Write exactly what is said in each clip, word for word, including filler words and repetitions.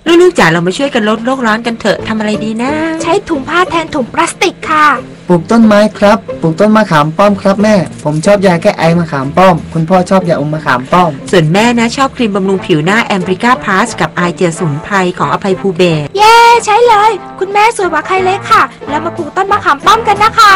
ลูกๆจ๋าเรามาช่วยกันลดโลกร้อนกันเถอะทำอะไรดีนะใช้ถุงผ้าแทนถุงพลาสติกค่ะปลูกต้นไม้ครับปลูกต้นมะขามป้อมครับแม่ผมชอบยาแก้ไอมะขามป้อมคุณพ่อชอบยาอมมะขามป้อมส่วนแม่นะชอบครีมบำรุงผิวหน้าแอมบริก้าพลัสกับไอเจียสมุนไพรของอภัยภูเบศเย้ใช้เลยคุณแม่สวยกว่าใครเล็กค่ะแล้วมาปลูกต้นมะขามป้อมกันนะคะ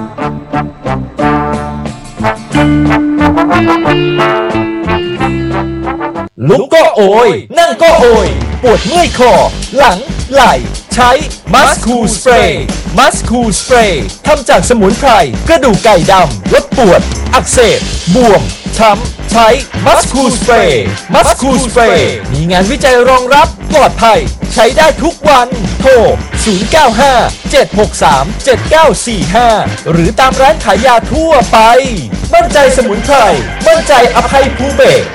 ลุกก็โอยนั่งก็โอยปวดเมื่อยคอหลังไหล่ใช้มัสคูสเปรย์มัสคูสเปรย์ทำจากสมุนไพรกระดูกไก่ดำลดปวดอักเสบบวมช้ำใช้มัสคูสเปรย์มัสคูสเปรย์มีงานวิจัยรองรับปลอดภัยใช้ได้ทุกวันโทรศูนย์ เก้า ห้า เจ็ด หก สาม เจ็ด เก้า สี่ ห้าหรือตามร้านขายยาทั่วไปมั่นใจสมุนไพรมั่นใจอภัยภูเบศร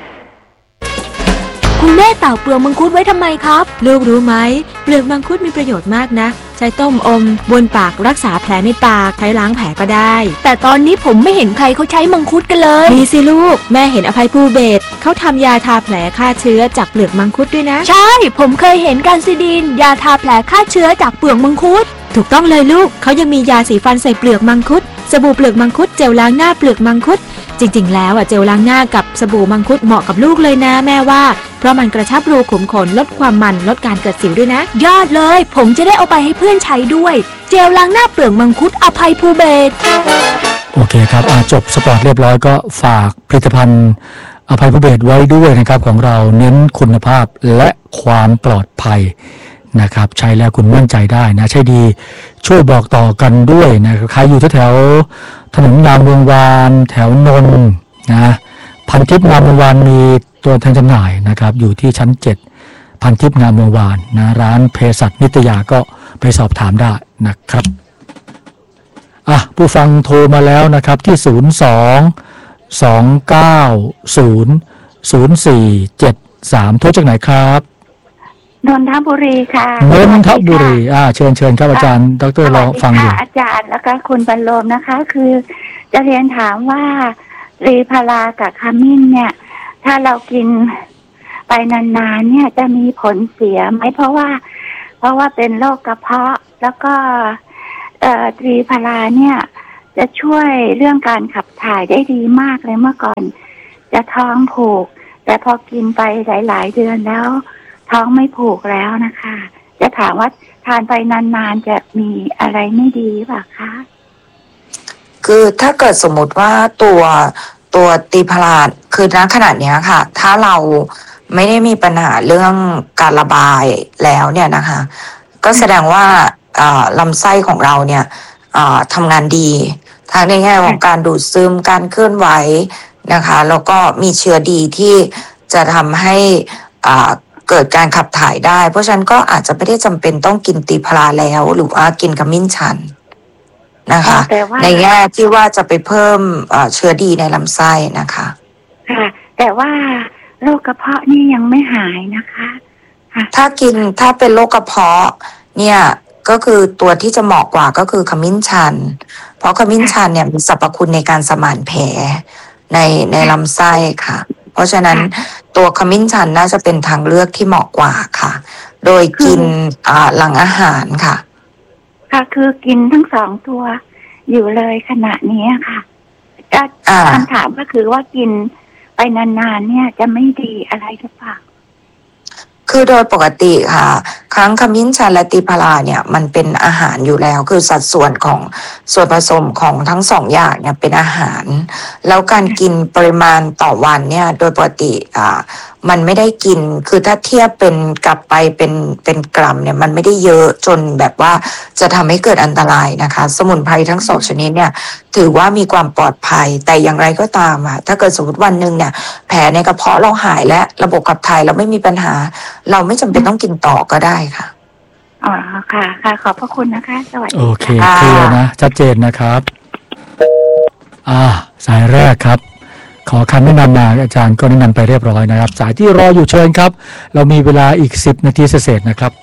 คุณแม่ตากเปลือกมังคุดไว้ทำไมครับลูกรู้ไหมเปลือกมังคุดมีประโยชน์มากนะใช้ต้มอมบนปากรักษาแผลในปากใช้ล้างแผลก็ได้แต่ตอนนี้ผมไม่เห็นใครเขาใช้มังคุดกันเลยมีสิลูกแม่เห็นอภัยภูเบศรเขาทำยาทาแผลฆ่าเชื้อจากเปลือกมังคุดด้วยนะใช่ผมเคยเห็นการซิดีนยาทาแผลฆ่าเชื้อจากเปลือกมังคุดถูกต้องเลยลูกเขายังมียาสีฟันใส่เปลือกมังคุดสบู่เปลือกมังคุดเจลล้างหน้าเปลือกมังคุดจริงๆแล้วอ่ะเจลล้างหน้ากับสบู่มังคุดเหมาะกับลูกเลยนะแม่ว่าเพราะมันกระชับรูขุมขนลดความมันลดการเกิดสิวด้วยนะยอดเลยผมจะได้เอาไปให้เพื่อนใช้ด้วยเจลล้างหน้าเปลือกมังคุดอภัยภูเบศรโอเคครับจบสปอร์ตเรียบร้อยก็ฝากผลิตภัณฑ์อภัยภูเบศรไว้ด้วยนะครับของเราเน้นคุณภาพและความปลอดภัยนะครับใช้แล้วคุณมั่นใจได้นะใช่ดีช่วยบอกต่อกันด้วยนะครับใครอยู่แถวถนนงามวงวานแถวนนท์นะพันทิพย์งามวงวานมีตัวแทนจำหน่ายนะครับอยู่ที่ชั้นเจ็ดพันทิพย์งามวงวานนะร้านเภสัชนิตยาก็ไปสอบถามได้นะครับอ่ะผู้ฟังโทรมาแล้วนะครับที่ศูนย์ สอง สอง เก้า ศูนย์ ศูนย์ สี่ เจ็ด สามโทรจากไหนครับนนทบุรีค่ะนนทบุรีอ่าเชิญเชิญครับอาจารย์ดรรอฟังอยู่อาจารย์แล้วก็คุณบรรโลมนะคะคือจะเรียนถามว่ารีพารากับขมิ้นเนี่ยถ้าเรากินไปนานๆเนี่ยจะมีผลเสียไหมเพราะว่าเพราะว่าเป็นโรคกระเพาะแล้วก็เอ่อรีพาราเนี่ยจะช่วยเรื่องการขับถ่ายได้ดีมากเลยเมื่อก่อนจะท้องผูกแต่พอกินไปหลายๆเดือนแล้วท้องไม่ผูกแล้วนะคะจะถามว่าทานไปนานๆจะมีอะไรไม่ดีหรือเปล่าคะคือถ้าเกิดสมมติว่าตัวตัวตีพลาดคือณขณะนี้ค่ะถ้าเราไม่ได้มีปัญหาเรื่องการระบายแล้วเนี่ยนะคะก็แสดงว่าลำไส้ของเราเนี่ยทำงานดีทั้งในแง่ของการดูดซึมการเคลื่อนไหวนะคะแล้วก็มีเชื้อดีที่จะทำให้เกิดการขับถ่ายได้เพราะฉะนั้นก็อาจจะไม่ได้จำเป็นต้องกินตีพลาแล้วหรือว่ากินขมิ้นชันนะคะในแง่ที่ว่าจะไปเพิ่มเชื้อดีในลำไส้นะคะค่ะแต่ว่าโรคกระเพาะนี่ยังไม่หายนะคะถ้ากินถ้าเป็นโรคกระเพาะเนี่ยก็คือตัวที่จะเหมาะกว่าก็คือขมิ้นชันเพราะขมิ้นชันเนี่ยมีสรรพคุณในการสมานแผลในในลำไส้ค่ะเพราะฉะนั้นตัวขมิ้นชันน่าจะเป็นทางเลือกที่เหมาะกว่าค่ะโดยกินอ่าหลังอาหารค่ะค่ะคือกินทั้งสองตัวอยู่เลยขณะนี้ค่ะคำถามก็คือว่ากินไปนานๆเนี่ยจะไม่ดีอะไรหรือเปล่าคือโดยปกติค่ะครั้งขมิ้นชันและตีพลาเนี่ยมันเป็นอาหารอยู่แล้วคือสัดส่วนของส่วนผสมของทั้งสองอย่างเนี่ยเป็นอาหารแล้วการกินปริมาณต่อวันเนี่ยโดยปกติอ่ามันไม่ได้กินคือถ้าเทียบเป็นกลับไปเป็นเป็นกรัมเนี่ยมันไม่ได้เยอะจนแบบว่าจะทำให้เกิดอันตรายนะคะสมุนไพรทั้งสองชนิดเนี่ยถือว่ามีความปลอดภัยแต่อย่างไรก็ตามอ่ะถ้าเกิดสมมติวันนึงเนี่ยแผลในกระเพาะเราหายและระบบขับถ่ายเราไม่มีปัญหาเราไม่จำเป็นต้องกินต่อก็ได้ค่ะอ๋อค่ะค่ะขอบพระคุณนะคะสวัสดีโอเคเคลียร์นะชัดเจนนะครับอ่าสายแรกครับขอคำแนะนำมาอาจารย์ก็แนะนำไปเรียบร้อยนะครับสายที่รออยู่เชิญครับเรามีเวลาอีกสิบนาทีเศษๆนะครับ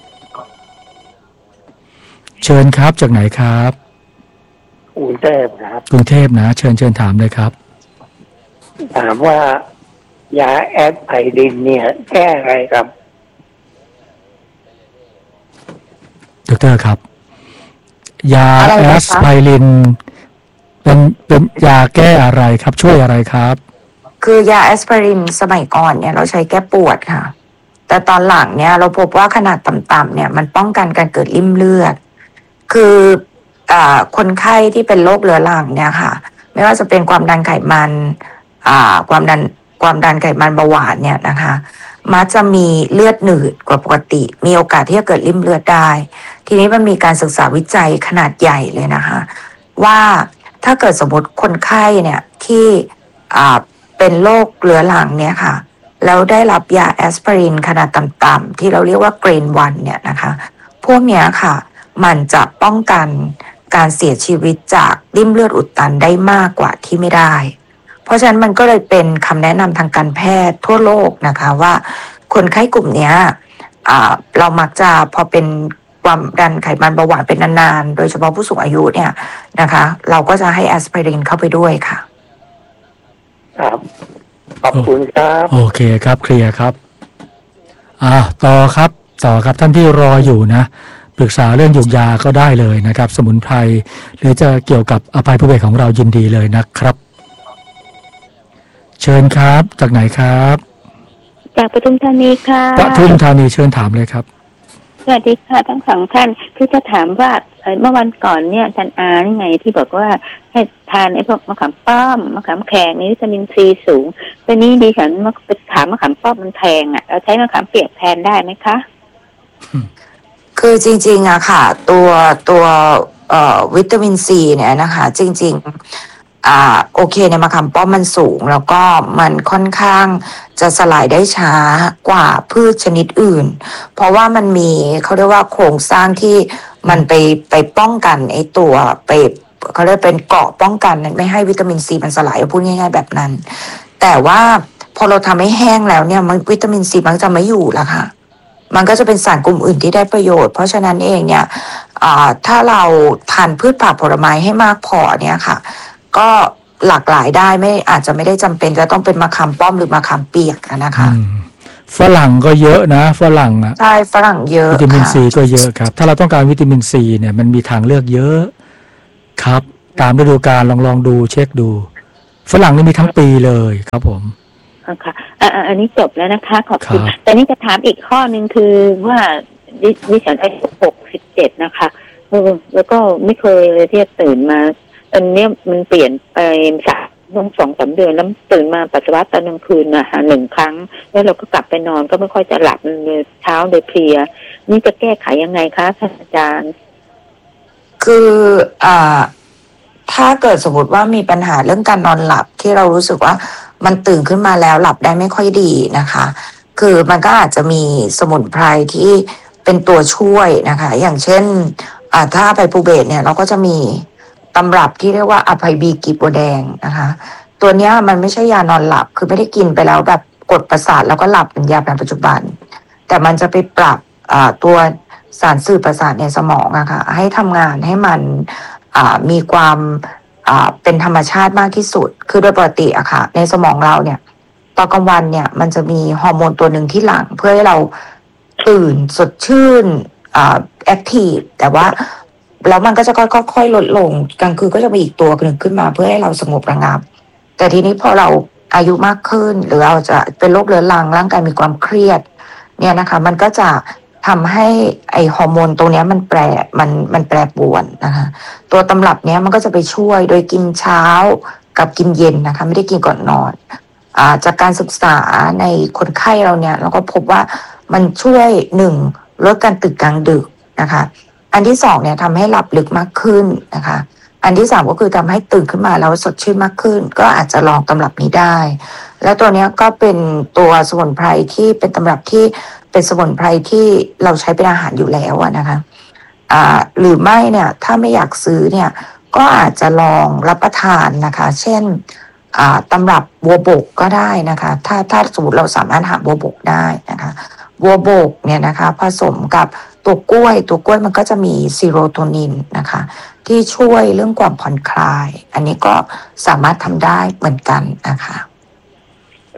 เชิญครับจากไหนครับกรุงเทพครับกรุงเทพนะเชิญเชิญถามเลยครับถามว่ายาแอสไพรินเนี่ยแก้อะไรครับดรครับยาอะไรแอนะคะสไพรินเป็นเป็นยาแก้อะไรครับช่วยอะไรครับคือยาแอสไพรินสมัยก่อนเนี่ยเราใช้แก้ปวดค่ะแต่ตอนหลังเนี่ยเราพบว่าขนาดต่ำๆเนี่ยมันป้องกันการเกิดริ่มเลือดคืออ่าคนไข้ที่เป็นโรคเรื้อรังเนี่ยค่ะไม่ว่าจะเป็นความดันไขมันอ่าความดันความดันไขมันเบาหวานเนี่ยนะคะมักจะมีเลือดหนืดกว่าปกติมีโอกาสที่จะเกิดริ่มเลือดได้ทีนี้มันมีการศึกษาวิจัยขนาดใหญ่เลยนะคะว่าถ้าเกิดสมมติคนไข้เนี่ยที่อ่าเป็นโรคเรื้อรังเนี่ยค่ะแล้วได้รับยาแอสไพรินขนาดต่ำๆที่เราเรียกว่าเกรนวันเนี่ยนะคะพวกเนี้ยค่ะมันจะป้องกันการเสียชีวิตจากริ่มเลือดอุดตันได้มากกว่าที่ไม่ได้เพราะฉะนั้นมันก็เลยเป็นคำแนะนำทางการแพทย์ทั่วโลกนะคะว่าคนไข้กลุ่มเนี้ยอ่าเรามักจะพอเป็นความดันไขมันเบาหวานเป็นนานๆโดยเฉพาะผู้สูงอายุเนี่ยนะคะเราก็จะให้แอสไพรินเข้าไปด้วยค่ะครับขอบคุณครับโอเคครับเคลียร์ครับอ่าต่อครับต่อครับท่านที่รออยู่นะปรึกษาเรื่องหยุกยาก็ได้เลยนะครับสมุนไพรหรือจะเกี่ยวกับอภัยภูเบศรของเรายินดีเลยนะครับเชิญครับจากไหนครับจากปทุมธานีค่ะปทุมธานีเชิญถามเลยครับสวัสดีค่ะทั้งสองท่านคือจะถามว่าเอ่อเมื่อวันก่อนเนี่ยอาจารย์อานี่ไงที่บอกว่าให้ทานไอ้พวกมะขามป้อมมะขามแขกนี่วิตามินซีสูงตอนนี้ดิฉันมาไปถามมะขามป้อมมันแพงอ่ะเราใช้มะขามเปียกแทนได้ไหมคะคือจริงๆอะค่ะตัวตัวเอ่อวิตามินซีเนี่ยนะคะจริงๆอ่าโอเคในมะขามป้อมมันสูงแล้วก็มันค่อนข้างจะสลายได้ช้ากว่าพืชชนิดอื่นเพราะว่ามันมีเขาเรียกว่าโครงสร้างที่มันไปไปป้องกันไอ้ตัวไปเขาเรียกเป็นเกราะป้องกันไม่ให้วิตามินซีมันสลายพูดง่ายๆแบบนั้นแต่ว่าพอเราทำให้แห้งแล้วเนี่ยมันวิตามินซีมันจะไม่อยู่แล้วค่ะมันก็จะเป็นสารกลุ่มอื่นที่ได้ประโยชน์เพราะฉะนั้นเองเนี่ยถ้าเราทานพืชผักผลไม้ให้มากพอเนี่ยค่ะก็หลากหลายได้ไม่อาจจะไม่ได้จำเป็นจะต้องเป็นมะขามป้อมหรือมะขามเปียกนะคะฝรั่งก็เยอะนะฝรั่งอ่ะใช่ฝรั่งเยอะวิตามินซีก็เยอะครับถ้าเราต้องการวิตามินซีเนี่ยมันมีทางเลือกเยอะครับตามฤดูกาลลองลองดูเช็คดูฝรั่งนี่มีทั้งปีเลยครับผมค่ะอันนี้จบแล้วนะคะขอบคุณแต่นี่จะถามอีกข้อหนึ่งคือว่าดิฉันอายุหกสิบเจ็ดนะคะแล้วก็ไม่เคยเลยที่จะตื่นมาตอนนี้มันเปลี่ยนไปสามวันสองสามเดือนแล้วตื่นมาปัสสาวะตอนกลางคืนนะฮะหนึ่งครั้งแล้วเราก็กลับไปนอนก็ไม่ค่อยจะหลับเลยเช้าเลยเพลียนี่จะแก้ไขยังไงคะท่านอาจารย์คืออ่าถ้าเกิดสมมติว่ามีปัญหาเรื่องการนอนหลับที่เรารู้สึกว่ามันตื่นขึ้นมาแล้วหลับได้ไม่ค่อยดีนะคะคือมันก็อาจจะมีสมุนไพรที่เป็นตัวช่วยนะคะอย่างเช่นอ่าถ้าไปภูเบศเนี่ยเราก็จะมีตำรับที่เรียกว่าอภัยบีกีบบัวแดงนะคะตัวเนี้ยมันไม่ใช่ยานอนหลับคือไม่ได้กินไปแล้วแบบกดประสาทแล้วก็หลับเป็นยาแผนปัจจุบันแต่มันจะไปปรับอ่าตัวสารสื่อประสาทในสมองอะค่ะให้ทำงานให้มันอ่ามีความอ่าเป็นธรรมชาติมากที่สุดคือโดยปกติอะค่ะในสมองเราเนี่ยตอนกลางวันเนี่ยมันจะมีฮอร์โมนตัวหนึ่งที่หลั่งเพื่อให้เราตื่นสดชื่นอ่าแอคทีฟแต่ว่าแล้วมันก็จะค่อยๆลดลงกลางคืนก็จะมีอีกตัวหนึ่งขึ้นมาเพื่อให้เราสงบระงับแต่ทีนี้พอเราอายุมากขึ้นหรือเราจะเป็นโรคเรื้อรังร่างกายมีความเครียดเนี่ยนะคะมันก็จะทำให้ไอฮอร์โมนตรงนี้มันแปรมันมันแปรปรวนนะคะตัวตำรับเนี้ยมันก็จะไปช่วยโดยกินเช้ากับกินเย็นนะคะไม่ได้กินก่อนนอนอ่าจากการศึกษาในคนไข้เราเนี่ยเราก็พบว่ามันช่วยหนึ่งลดการตื่นกลางดึกนะคะอันที่สองเนี่ยทำให้หลับลึกมากขึ้นนะคะอันที่สามก็คือทำให้ตื่นขึ้นมาแล้วสดชื่นมากขึ้นก็อาจจะลองตำรับนี้ได้แล้วตัวนี้ก็เป็นตัวสมุนไพรที่เป็นตำรับที่เป็นสมุนไพรที่เราใช้เป็นอาหารอยู่แล้วนะคะอ่าหรือไม่เนี่ยถ้าไม่อยากซื้อเนี่ยก็อาจจะลองรับประทานนะคะเช่นอ่าตำรับบัวบกก็ได้นะคะถ้าถ้าสมมติเราสามารถหาบัวบกได้นะคะบัวบกเนี่ยนะคะผสมกับตัวกล้วยตัวกล้วยมันก็จะมีซีโรโทนินนะคะที่ช่วยเรื่องความผ่อนคลายอันนี้ก็สามารถทำได้เหมือนกันนะคะคื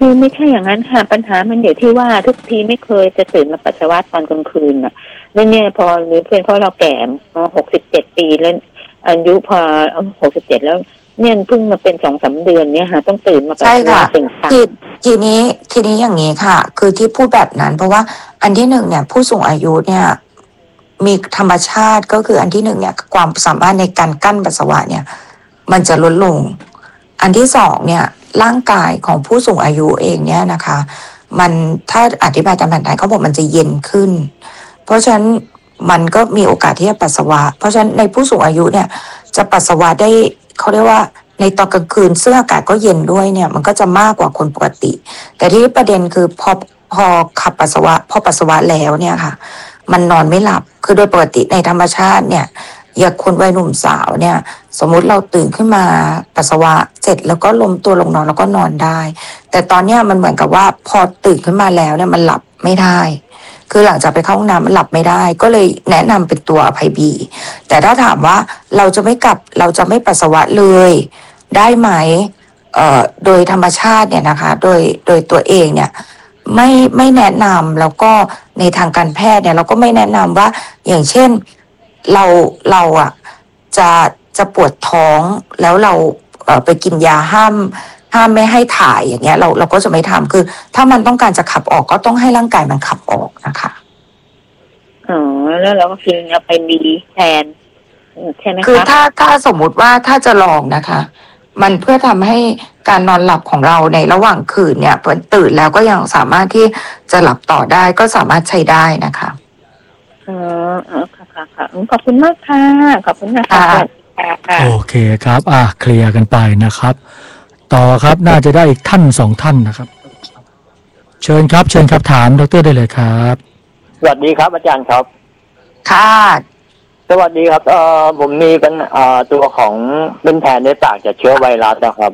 คือไม่ใช่อย่างนั้นค่ะปัญหามันอยู่ที่ว่าทุกทีไม่เคยจะตื่นมาปัสสาวะตอนกลางคืนน่ะแล้วเนี่ยพอหรือเป็นเพราะเราแก่หกสิบเจ็ดปีแล้วอายุพอหกสิบเจ็ดแล้วเนี่ยเพิ่งมาเป็นสองสามเดือนเนี่ยค่ะต้องตื่นมาปัสสาวะตื่นเช้าทีทีนี้ทีนี้อย่างนี้ค่ะคือที่พูดแบบนั้นเพราะว่าอันที่หนึ่งเนี่ยผู้สูงอายุเนี่ยมีธรรมชาติก็คืออันที่หนึ่งเนี่ยความสามารถในการกั้นปัสสาวะเนี่ยมันจะลดลงอันที่สองเนี่ยร่างกายของผู้สูงอายุเองเนี่ยนะคะมันถ้าอธิบายตามแผนไทยเขาบอกมันจะเย็นขึ้นเพราะฉะนั้นมันก็มีโอกาสที่จะปัสสาวะเพราะฉะนั้นในผู้สูงอายุเนี่ยจะปัสสาวะได้เขาเรียกว่าในตอนกลางคืนซึ่งอากาศก็เย็นด้วยเนี่ยมันก็จะมากกว่าคนปกติแต่ที่ประเด็นคือพอพอขับปัสสาวะพอปัสสาวะแล้วเนี่ยค่ะมันนอนไม่หลับคือโดยปกติในธรรมชาติเนี่ยอย่างคนวัยหนุ่มสาวเนี่ยสมมุติเราตื่นขึ้นมาปัสสาวะเสร็จแล้วก็ล้มตัวลงนอนแล้วก็นอนได้แต่ตอนเนี้ยมันเหมือนกับว่าพอตื่นขึ้นมาแล้วเนี่ยมันหลับไม่ได้คือหลังจากไปเข้าห้องน้ำมันหลับไม่ได้ก็เลยแนะนำเป็นตัวอภัยบีแต่ถ้าถามว่าเราจะไม่กลับเราจะไม่ปัสสาวะเลยได้ไหมเอ่อโดยธรรมชาติเนี่ยนะคะโดยโดยตัวเองเนี่ยไม่ไม่แนะนำแล้วก็ในทางการแพทย์เนี่ยเราก็ไม่แนะนำว่าอย่างเช่นเราเราอ่ะจะจะปวดท้องแล้วเราเอ่อไปกินยาห้ามห้ามไม่ให้ถ่ายอย่างเงี้ยเราเราก็จะไม่ทำคือถ้ามันต้องการจะขับออกก็ต้องให้ร่างกายมันขับออกนะคะอ๋อแล้วเราก็กินเอาไปบีแทนใช่ไหมคะคือถ้าถ้าสมมุติว่าถ้าจะลองนะคะมันเพื่อทำให้การนอนหลับของเราในระหว่างคืนเนี่ยตื่นแล้วก็ยังสามารถที่จะหลับต่อได้ก็สามารถใช้ได้นะคะอ๋อค่ะค่ะค่ะขอบคุณมากค่ะขอบคุณนะคะโอเคครับอ่ะเคลียร์กันไปนะครับต่อครับน่าจะได้อีกท่านสองท่านนะครับเชิญครับเชิญครับถามดร.ได้เลยครับสวัสดีครับอาจารย์ครับค่ะสวัสดีครับเอ่อผมมีเป็นเอ่อตัวของเป็นแผลในปากจากเชื้อไวรัสนะครับ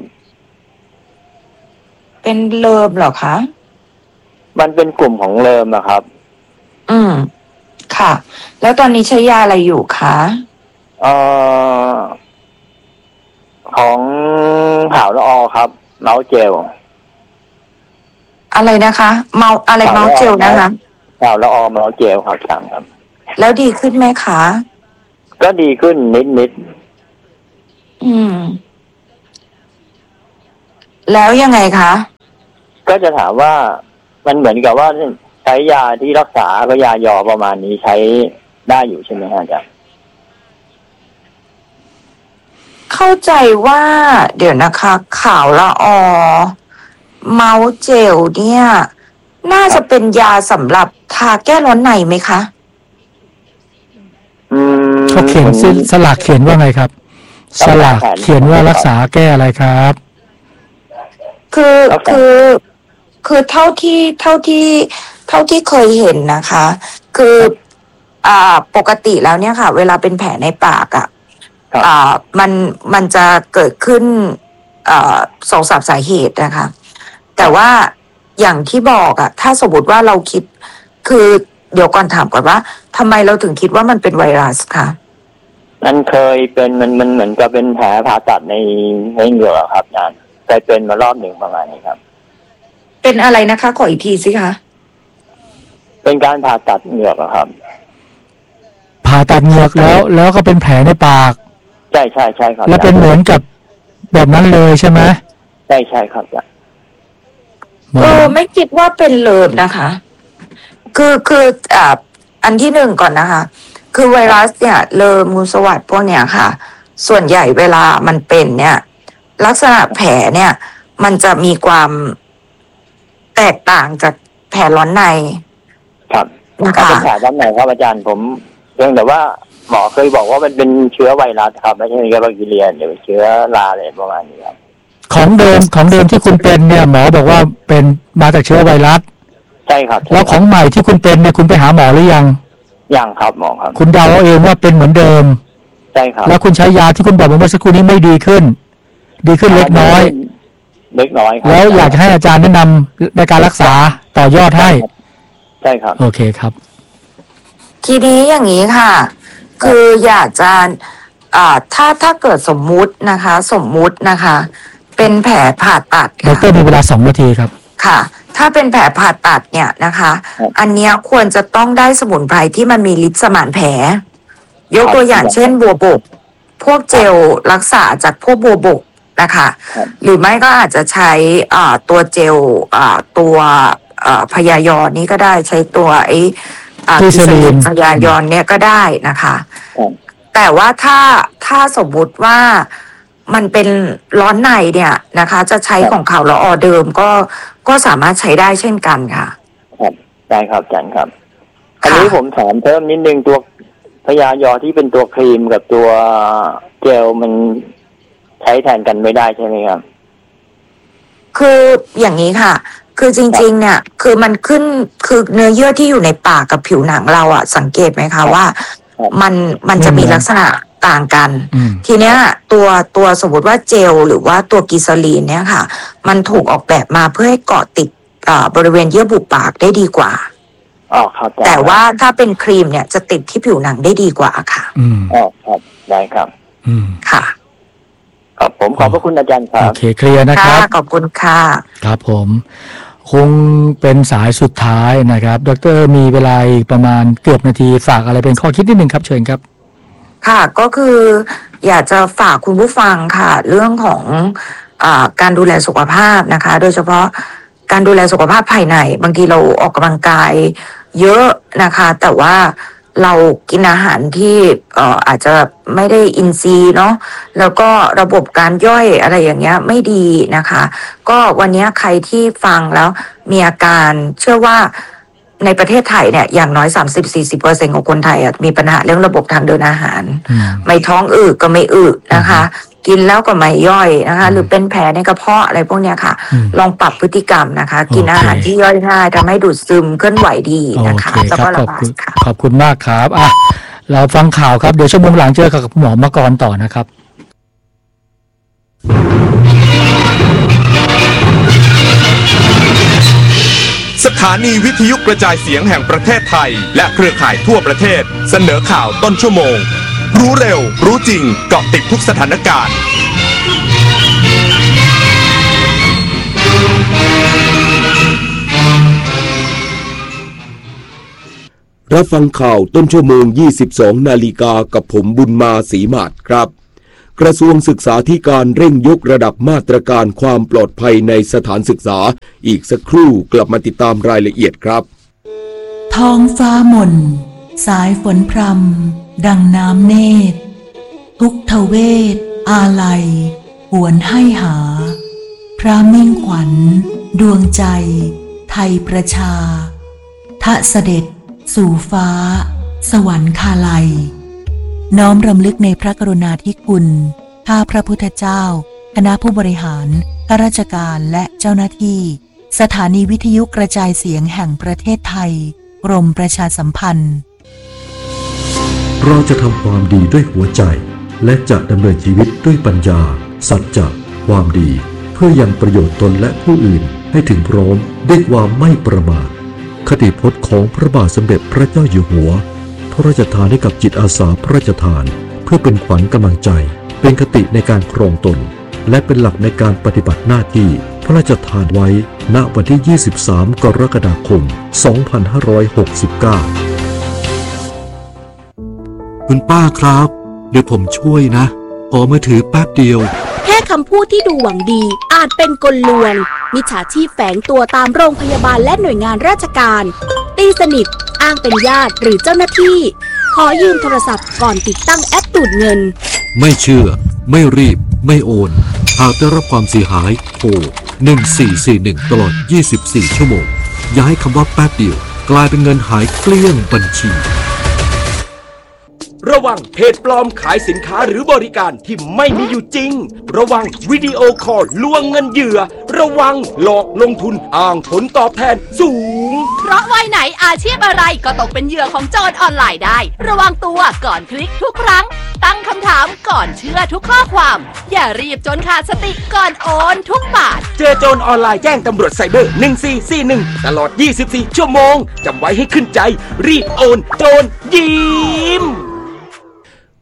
เป็นเลิมเหรอคะมันเป็นกลุ่มของเลิมนะครับอืมค่ะแล้วตอนนี้ใช้ยาอะไรอยู่คะเอ่อของขาวละออครับเมาส์เจลอะไรนะคะเมาอะไรเมาส์เจลนะคะขาวละออเมาส์เจลครับสั่งครับแล้วดีขึ้นไหมคะก็ดีขึ้นนิดนิดอืมแล้วยังไงคะก็จะถามว่ามันเหมือนกับว่าใช้ยาที่รักษาก็ยายอประมาณนี้ใช้ได้อยู่ใช่ไหมฮะอาจารย์เข้าใจว่าเดี๋ยวนะคะขาวละออเมาส์เจลเนี่ยน่าจะเป็นยาสำหรับทาแก้ร้อนในไหมคะเขาเขียนสลากเขียนว่าไงครับสลากเขียนว่ารักษาแก้อะไรครับคือคือคือเท่าที่เท่าที่เท่าที่เคยเห็นนะคะคืออ่าปกติแล้วเนี่ยค่ะเวลาเป็นแผลในปากอ่ะอ่ามันมันจะเกิดขึ้นอ่าสองสามสาเหตุนะคะแต่ว่าอย่างที่บอกอ่ะถ้าสมมติว่าเราคิดคือเดี๋ยวก่อนถามก่อนว่าทำไมเราถึงคิดว่ามันเป็นไวรัสคะมันเคยเป็นมันมันเหมือนกับเป็นแผลผ่าตัดในในเหงือกครับอาจารย์เคยเป็นมารอบหนึ่งประมาณนี้ครับเป็นอะไรนะคะขออีกทีสิคะเป็นการผ่าตัดเหงือกครับผ่าตัดเหงือกแล้วแล้วก็เป็นแผลในปากใช่ใช่ใช่ครับแล้วเป็นเหมือนกับแบบนั้นเลยใช่ไหมใช่ใช่ครับเออไม่คิดว่าเป็นเลิมนะคะคือคืออ่าอันที่หนึ่งก่อนนะคะคือไวรัสเนี่ยเลิมงูสวัสด์พวกเนี้ยค่ะส่วนใหญ่เวลามันเป็นเนี่ยลักษณะแผลเนี่ยมันจะมีความแตกต่างจากแผลร้อนในครับนะคะเป็นแผลร้อนในครับอาจารย์ผมเพียงแต่ว่าหมอเคยบอกว่ามันเป็นเชื้อไวรัสครับไม่ใช่เชื้อแบคทีเรียหรือเชื้อราอะไรประมาณนี้ครับของเดิมของเดิมที่คุณเป็นเนี่ยหมอบอกว่าเป็นมาจากเชื้อไวรัสใช่ครับแล้วของใหม่ที่คุณเป็นเนี่ยคุณไปหาหมอหรือยังยังครับหมอครับคุณเดาเองว่าเป็นเหมือนเดิมใช่ครับแล้วคุณใช้ยาที่คุณบอกเมื่อสักครู่นี้ไม่ดีขึ้นดีขึ้นเล็กน้อยเล็กน้อยแล้วอยากจะให้อาจารย์แนะนำในการรักษาต่อยอดให้ใช่ครับโอเคครับทีนี้อย่างนี้ค่ะคืออยากจะอ่าถ้าถ้าเกิดสมมุตินะคะสมมุตินะคะเป็นแผลผ่าตัดดร.มีเวลาสองนาทีครับค่ะ ถ้าเป็นแผลผ่าตัดเนี่ยนะคะ อันเนี้ยควรจะต้องได้สมุนไพรที่มันมีฤทธิ์สมานแผลยกตัวอย่างเช่นบัวบกพวกเจลรักษาจากพวกบัวบกนะคะหรือไม่ก็อาจจะใช้ตัวเจลตัวพยายอนนี้ก็ได้ใช้ตัวไอ้กิสลินพยายอนเนี่ยก็ได้นะคะแต่ว่าถ้าถ้าสมมุติว่ามันเป็นร้อนในเนี่ยนะคะจะใช้ของเขาละออเดิมก็ก็สามารถใช้ได้เช่นกันค่ะครับได้ครับอาจารย์ครับอันนี้ผมถามเพิ่มนิดนึงตัวพยายอที่เป็นตัวครีมกับตัวเจลมันใช้แทนกันไม่ได้ใช่ไหมครับคืออย่างนี้ค่ะคือจริงๆเนี่ยคือมันขึ้นคือเนื้อเยื่อที่อยู่ในปากกับผิวหนังเราอะสังเกตไหมคะว่ามันมันจะมีลักษณะต่างกันทีเนี้ยตัวตัวสมมติว่าเจลหรือว่าตัวกิซาลีนเนี่ยค่ะมันถูกออกแบบมาเพื่อให้เกาะติดบริเวณเยื่อบุปากได้ดีกว่าอ๋อครับแต่ว่าถ้าเป็นครีมเนี่ยจะติดที่ผิวหนังได้ดีกว่าค่ะอ๋อครับได้ครับอืมค่ะครับผมขอบพระคุณอาจารย์ครับโอเคเคลียร์นะครับขอบคุณค่ะครับผมคงเป็นสายสุดท้ายนะครับดร.มีเวลาอีกประมาณเกือบนาทีฝากอะไรเป็นข้อคิดนิดนึงครับเชิญครับค่ะก็คืออยากจะฝากคุณผู้ฟังค่ะเรื่องของอ่าการดูแลสุขภาพนะคะโดยเฉพาะการดูแลสุขภาพภายในบางทีเราออกกำลังกายเยอะนะคะแต่ว่าเรากินอาหารที่เอ่ออาจจะไม่ได้อินทรีย์เนาะแล้วก็ระบบการย่อยอะไรอย่างเงี้ยไม่ดีนะคะก็วันนี้ใครที่ฟังแล้วมีอาการเชื่อว่าในประเทศไทยเนี่ยอย่างน้อย สามสิบถึงสี่สิบเปอร์เซ็นต์ ของคนไทยอ่ะมีปัญหาเรื่องระบบทางเดินอาหารไม่ท้องอืดก็ไม่อืดนะคะกินแล้วก็ไม่ย่อยนะคะหรือเป็นแผลในกระเพาะอะไรพวกเนี้ยค่ะลองปรับพฤติกรรมนะคะกินอาหารที่ย่อยง่ายทำให้ดูดซึมเคลื่อนไหวดีนะคะแล้วก็ระบายค่ะขอบคุณมากครับอ่ะเราฟังข่าวครับเดี๋ยวชั่วโมงหลังเจอกับหมอมกรต่อนะครับสถานีวิทยุกระจายเสียงแห่งประเทศไทยและเครือข่ายทั่วประเทศเสนอข่าวต้นชั่วโมงรู้เร็วรู้จริงเกาะติดทุกสถานการณ์รับฟังข่าวต้นชั่วโมง ยี่สิบสอง นาฬิกากับผมบุญมาศรีมาศครับกระทรวงศึกษาธิการเร่งยกระดับมาตรการความปลอดภัยในสถานศึกษาอีกสักครู่กลับมาติดตามรายละเอียดครับท้องฟ้าหม่นสายฝนพรำดังน้ำเนตรทุกทเวทอาลัยหวนให้หาพระมิ่งขวัญดวงใจไทยประชาทะเสด็จสู่ฟ้าสวรรคาลัยน้อมรำลึกในพระกรุณาธิคุณข้าพระพุทธเจ้าคณะผู้บริหารข้าราชการและเจ้าหน้าที่สถานีวิทยุกระจายเสียงแห่งประเทศไทยกรมประชาสัมพันธ์เราจะทำความดีด้วยหัวใจและจะดำเนินชีวิตด้วยปัญญาสัจจะความดีเพื่อยังประโยชน์ตนและผู้อื่นให้ถึงพร้อมด้วยความไม่ประมาทคติพจน์ของพระบาทสมเด็จพระเจ้าอยู่หัวพระราชทานให้กับจิตอาสาพระราชทานเพื่อเป็นขวัญกำลังใจเป็นคติในการครองตนและเป็นหลักในการปฏิบัติหน้าที่พระราชทานไว้ณวันที่ยี่สิบสามกรกฎาคมสองพันห้าร้อยหกสิบเก้าคุณป้าครับเดี๋ยวผมช่วยนะขอมือถือแป๊บเดียวแค่คำพูดที่ดูหวังดีอาจเป็นกลลวงมิจฉาชีพแฝงตัวตามโรงพยาบาลและหน่วยงานราชการตีสนิทอ้างเป็นญาติหรือเจ้าหน้าที่ขอยืมโทรศัพท์ก่อนติดตั้งแอปดูดเงินไม่เชื่อไม่รีบไม่โอนหากได้รับความเสียหายโทรหนึ่งสี่สี่หนึ่งตลอดยี่สิบสี่ชั่วโมงอย่าให้คำว่าแป๊บเดียวกลายเป็นเงินหายเกลี้ยงบัญชีระวังเพจปลอมขายสินค้าหรือบริการที่ไม่มีอยู่จริงระวังวิดีโอคอลลวงเงินเหยื่อระวังหลอกลงทุนอ้างผลตอบแทนสูงเพราะวัยไหนอาชีพอะไรก็ตกเป็นเหยื่อของโจรออนไลน์ได้ระวังตัวก่อนคลิกทุกครั้งตั้งคำถามก่อนเชื่อทุกข้อความอย่ารีบจนขาดสติก่อนโอนทุกบาทเจอโจรออนไลน์แจ้งตำรวจไซเบอร์หนึ่งสี่สี่หนึ่งตลอดยี่สิบสี่ชั่วโมงจำไว้ให้ขึ้นใจรีบโอนโจรยิ้ม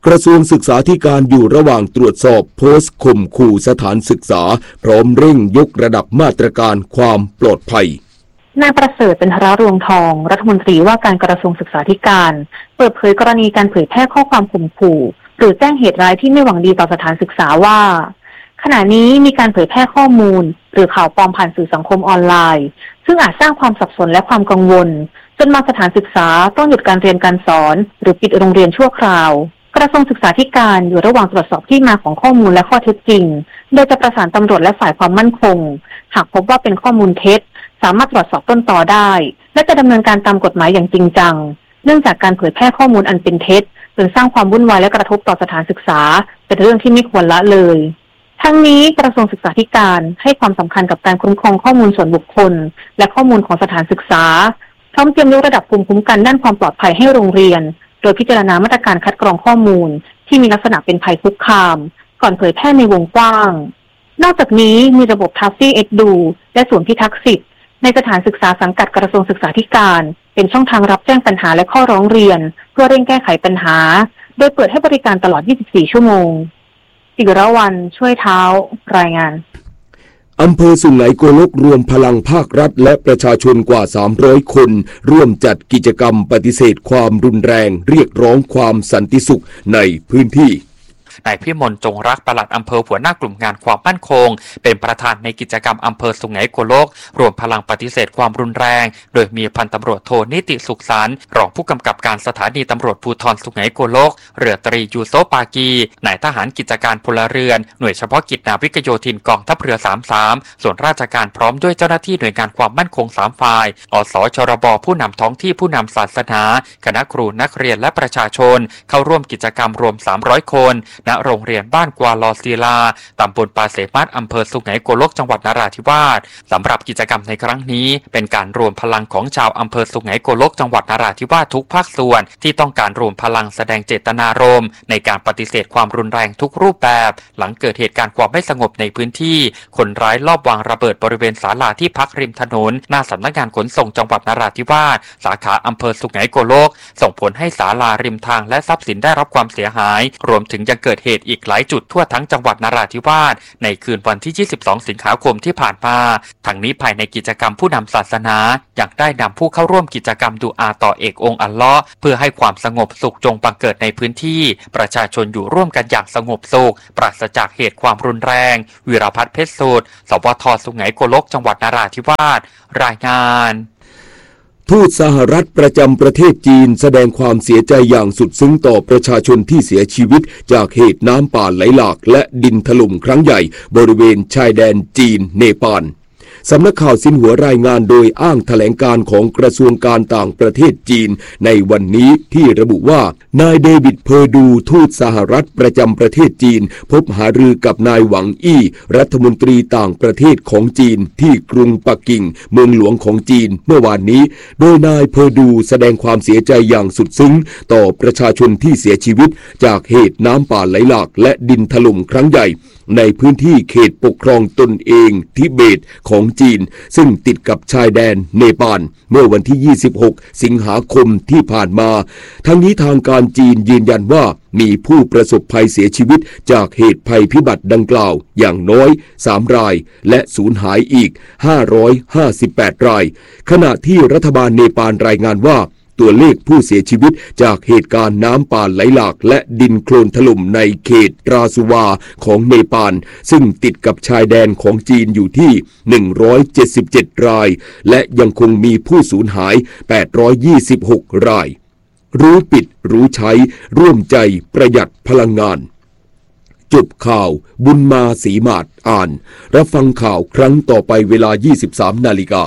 กระทรวงศึกษาธิการอยู่ระหว่างตรวจสอบโพสต์ข่มขู่สถานศึกษาพร้อมเร่งยกระดับมาตรการความปลอดภัยนายประเสริฐเป็นธารวงทองรัฐมนตรีว่าการกระทรวงศึกษาธิการเปิดเผยกรณีการเผยแพร่ข้อความข่มขู่หรือแจ้งเหตุร้ายที่ไม่หวังดีต่อสถานศึกษาว่าขณะนี้มีการเผยแพร่ข้อมูลหรือข่าวปลอมผ่านสื่อสังคมออนไลน์ซึ่งอาจสร้างความสับสนและความกังวลจนบางสถานศึกษาต้องหยุดการเรียนการสอนหรือปิดโรงเรียนชั่วคราวกระทรวงศึกษาธิการอยู่ระหว่างตรวจสอบที่มาของข้อมูลและข้อเท็จจริงโดยจะประสานตำรวจและฝ่ายความมั่นคงหากพบว่าเป็นข้อมูลเท็จสามารถตรวจสอบต้นตอได้และจะดำเนินการตามกฎหมายอย่างจริงจังเนื่องจากการเผยแพร่ข้อมูลอันเป็นเท็จจนสร้างความวุ่นวายและกระทบต่อสถานศึกษาเป็นเรื่องที่ไม่ควรละเลยทั้งนี้กระทรวงศึกษาธิการให้ความสำคัญกับการคุ้มครองข้อมูลส่วนบุคคลและข้อมูลของสถานศึกษาพร้อมเตรียมยกระดับภูมิคุ้มกันด้านความปลอดภัยให้โรงเรียนโดยพิจารณามาตรการคัดกรองข้อมูลที่มีลักษณะเป็นภัยคุกคามก่อนเผยแพร่ในวงกว้างนอกจากนี้มีระบบทัฟฟี่เอ็ดดูและศูนย์พิทักษ์สิทธิ์ในสถานศึกษาสังกัดกระทรวงศึกษาธิการเป็นช่องทางรับแจ้งปัญหาและข้อร้องเรียนเพื่อเร่งแก้ไขปัญหาโดยเปิดให้บริการตลอดยี่สิบสี่ชั่วโมงศิระวรรณช่วยเท้ารายงานอำเภอสุไหงโกลกรวมพลังภาครัฐและประชาชนกว่าสามร้อยคนร่วมจัดกิจกรรมปฏิเสธความรุนแรงเรียกร้องความสันติสุขในพื้นที่นายพิมลจงรักปลัดอำเภอหัวหน้ากลุ่มงานความมั่นคงเป็นประธานในกิจกรรมอำเภอสุไหงโกลกรวมพลังปฏิเสธความรุนแรงโดยมีพันตำรวจโทนิติสุขสันต์รองผู้กำกับการสถานีตำรวจภูธรสุไหงโกลกเรือตรียูโซปากีนายทหารกิจการพลเรือนหน่วยเฉพาะกิจนาวิกโยธินกองทัพเรือสามสิบสามส่วนราชการพร้อมด้วยเจ้าหน้าที่หน่วยงานความมั่นคงสามฝ่ายอสชรบผู้นำท้องที่ผู้นำศาสนาคณะครูนักเรียนและประชาชนเข้าร่วมกิจกรรมรวมสามร้อยคนณโรงเรียนบ้านกวาลอศิลาตำบลปาเสมัดอำเภอสุไหงโกลกจังหวัดนราธิวาสสำหรับกิจกรรมในครั้งนี้เป็นการรวมพลังของชาวอำเภอสุไหงโกลกจังหวัดนราธิวาสทุกภาคส่วนที่ต้องการรวมพลังแสดงเจตนารมณ์ในการปฏิเสธความรุนแรงทุกรูปแบบหลังเกิดเหตุการณ์ความไม่สงบในพื้นที่คนร้ายลอบวางระเบิดบริเวณศาลาที่พักริมถนนหน้าสำนักงานขนส่งจังหวัดนราธิวาสสาขาอำเภอสุไหงโกลกส่งผลให้ศาลาริมทางและทรัพย์สินได้รับความเสียหายรวมถึงยังเกิดเหตุอีกหลายจุดทั่วทั้งจังหวัดนราธิวาสในคืนวันที่ยี่สิบสองสิงหาคมที่ผ่านมาทั้งนี้ภายในกิจกรรมผู้นำศาสนายังได้นำผู้เข้าร่วมกิจกรรมดูอาต่อเอกองค์อัลเลาะห์เพื่อให้ความสงบสุขจงบังเกิดในพื้นที่ประชาชนอยู่ร่วมกันอย่างสงบสุขปราศจากเหตุความรุนแรงวีรพัฒน์เพชรสูตรสวทสุไหงโกลกจังหวัดนราธิวาสรายงานทูตสหรัฐประจำประเทศจีนแสดงความเสียใจอย่างสุดซึ้งต่อประชาชนที่เสียชีวิตจากเหตุน้ำป่าไหลหลากและดินถล่มครั้งใหญ่บริเวณชายแดนจีนเนปาลสำนักข่าวซินหัวรายงานโดยอ้างแถลงการของกระทรวงการต่างประเทศจีนในวันนี้ที่ระบุว่านายเดวิดเพอร์ดูทูตสหรัฐประจำประเทศจีนพบหารือกับนายหวังอี้รัฐมนตรีต่างประเทศของจีนที่กรุงปักกิ่งเมืองหลวงของจีนเมื่อวานนี้โดยนายเพอร์ดูแสดงความเสียใจอย่างสุดซึ้งต่อประชาชนที่เสียชีวิตจากเหตุน้ำป่าไหลหลากและดินถล่มครั้งใหญ่ในพื้นที่เขตปกครองตนเองทิเบตของจีนซึ่งติดกับชายแดนเนปาลเมื่อวันที่ยี่สิบหกสิงหาคมที่ผ่านมาทั้งนี้ทางการจีนยืนยันว่ามีผู้ประสบภัยเสียชีวิตจากเหตุภัยพิบัติดังกล่าวอย่างน้อยสามรายและสูญหายอีกห้าร้อยห้าสิบแปดรายขณะที่รัฐบาลเนปาลรายงานว่าตัวเลขผู้เสียชีวิตจากเหตุการณ์น้ำป่าไหลหลากและดินโคลนถล่มในเขตตราสุวาของเนปาลซึ่งติดกับชายแดนของจีนอยู่ที่หนึ่งร้อยเจ็ดสิบเจ็ดรายและยังคงมีผู้สูญหายแปดร้อยยี่สิบหกรายรู้ปิดรู้ใช้ร่วมใจประหยัดพลังงานจบข่าวบุญมาศรีมาศอ่านรับฟังข่าวครั้งต่อไปเวลา ยี่สิบสามนาฬิกา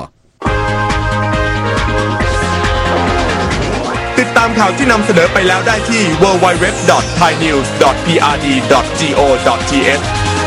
ติดตามข่าวที่นำเสนอไปแล้วได้ที่ ดับเบิลยู ดับเบิลยู ดับเบิลยู ดอท ไทยนิวส์ ดอท พี อาร์ ดี ดอท จี โอ ดอท ที เอช